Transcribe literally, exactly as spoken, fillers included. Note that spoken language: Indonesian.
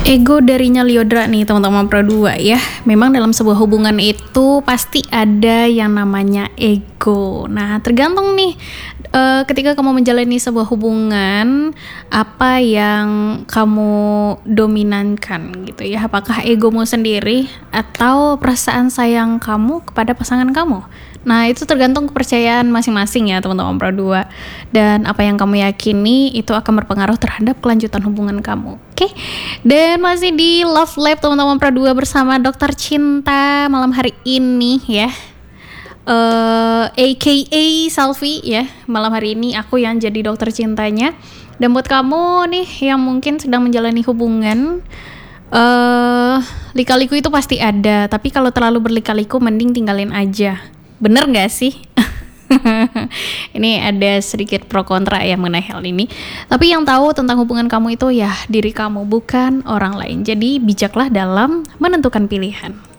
Ego darinya Lyodra nih teman-teman Pro dua ya. Memang dalam sebuah hubungan itu pasti ada yang namanya ego. Nah tergantung nih uh, ketika kamu menjalani sebuah hubungan, apa yang kamu dominankan gitu ya. Apakah egomu sendiri atau perasaan sayang kamu kepada pasangan kamu. Nah itu tergantung kepercayaan masing-masing ya teman-teman Pro dua. Dan apa yang kamu yakini itu akan berpengaruh terhadap kelanjutan hubungan kamu. Oke, okay? Dan masih di Love Lab teman-teman Pro dua bersama Dokter Cinta malam hari ini ya, uh, A K A Selfie ya. Malam hari ini aku yang jadi dokter cintanya. Dan buat kamu nih yang mungkin sedang menjalani hubungan, uh, lika-liku itu pasti ada. Tapi kalau terlalu berlika-liku mending tinggalin aja. Bener gak sih? Ini ada sedikit pro kontra ya mengenai hal ini. Tapi yang tahu tentang hubungan kamu itu ya diri kamu, bukan orang lain. Jadi bijaklah dalam menentukan pilihan.